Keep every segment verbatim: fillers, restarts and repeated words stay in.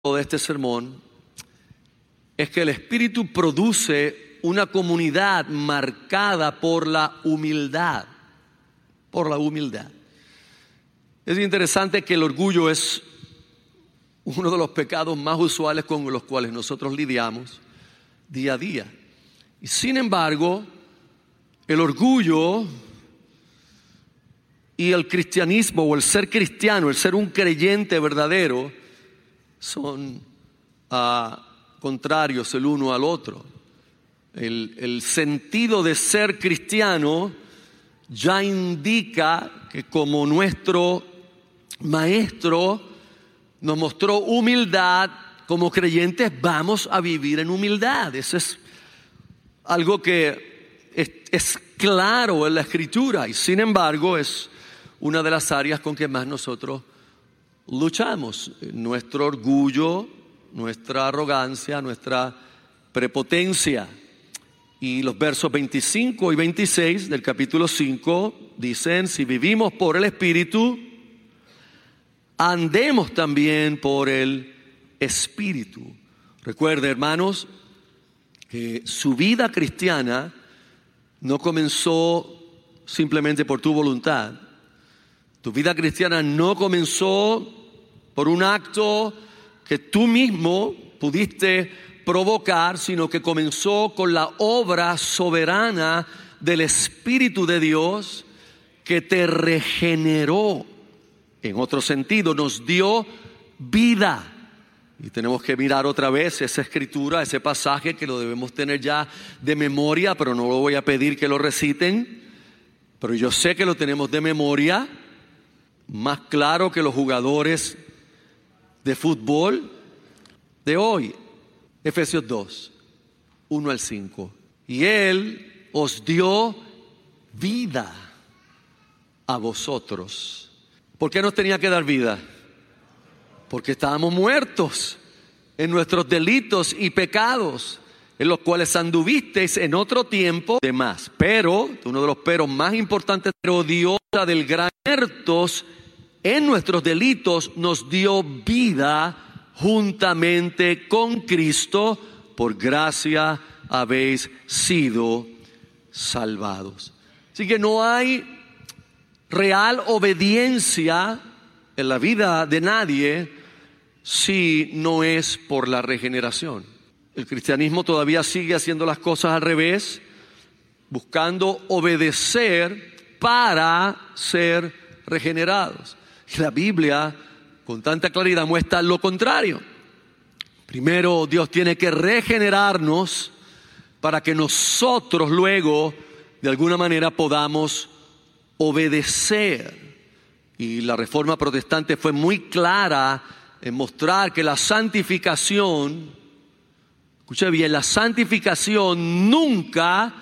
de este sermón es que el Espíritu produce una comunidad marcada por la humildad, por la humildad. Es interesante que el orgullo es uno de los pecados más usuales con los cuales nosotros lidiamos día a día. Y sin embargo, el orgullo y el cristianismo, o el ser cristiano, el ser un creyente verdadero, son uh, contrarios el uno al otro. El, el sentido de ser cristiano ya indica que, como nuestro maestro nos mostró humildad, como creyentes vamos a vivir en humildad. Eso es algo que es, es claro en la Escritura, y sin embargo es una de las áreas con que más nosotros luchamos. Nuestro orgullo, nuestra arrogancia, nuestra prepotencia. Y los versos veinticinco y veintiséis del capítulo cinco dicen: si vivimos por el Espíritu, andemos también por el Espíritu. Recuerde, hermanos, que su vida cristiana no comenzó simplemente por tu voluntad. Tu vida cristiana no comenzó por un acto que tú mismo pudiste provocar, sino que comenzó con la obra soberana del Espíritu de Dios, que te regeneró. En otro sentido, nos dio vida. Y tenemos que mirar otra vez esa escritura, ese pasaje que lo debemos tener ya de memoria, pero no lo voy a pedir que lo reciten. Pero yo sé que lo tenemos de memoria, más claro que los jugadores de fútbol de hoy. Efesios dos, uno al cinco. Y Él os dio vida a vosotros. ¿Por qué nos tenía que dar vida? Porque estábamos muertos en nuestros delitos y pecados, en los cuales anduvisteis en otro tiempo de más. Pero, uno de los peros más importantes, pero Dios del gran muertos en nuestros delitos nos dio vida juntamente con Cristo. Por gracia habéis sido salvados. Así que no hay real obediencia en la vida de nadie si no es por la regeneración. El cristianismo todavía sigue haciendo las cosas al revés, buscando obedecer para ser regenerados. La Biblia con tanta claridad muestra lo contrario. Primero, Dios tiene que regenerarnos para que nosotros luego de alguna manera podamos obedecer. Y la Reforma Protestante fue muy clara en mostrar que la santificación, escuche bien, la santificación nunca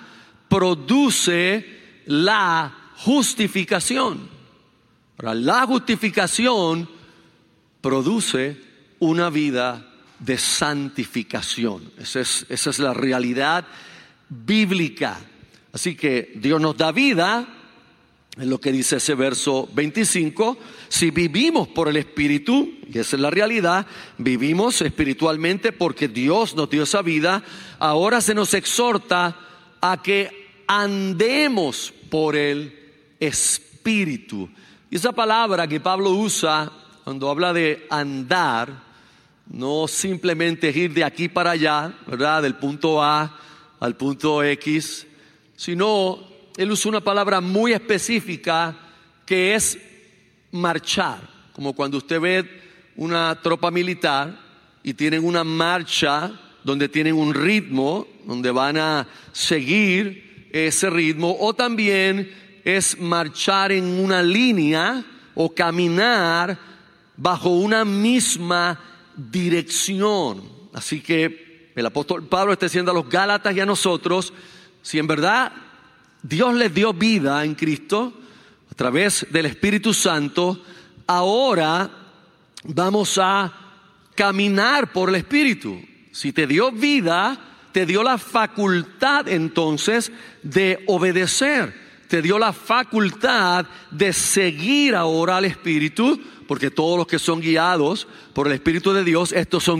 produce la justificación. Ahora, la justificación produce una vida de santificación. Esa es, esa es la realidad bíblica. Así que Dios nos da vida, es lo que dice ese verso veinticinco. Si vivimos por el Espíritu, y esa es la realidad, vivimos espiritualmente porque Dios nos dio esa vida. Ahora se nos exhorta a que andemos por el Espíritu. Y esa palabra que Pablo usa cuando habla de andar, no simplemente es ir de aquí para allá, ¿verdad? Del punto A al punto X, sino él usa una palabra muy específica que es marchar. Como cuando usted ve una tropa militar y tienen una marcha donde tienen un ritmo, donde van a seguir ese ritmo, o también es marchar en una línea o caminar bajo una misma dirección. Así que el apóstol Pablo está diciendo a los Gálatas y a nosotros: si en verdad Dios les dio vida en Cristo a través del Espíritu Santo, ahora vamos a caminar por el Espíritu. Si te dio vida, te dio la facultad entonces de obedecer. te dio la facultad de seguir ahora al Espíritu, porque todos los que son guiados por el Espíritu de Dios, estos son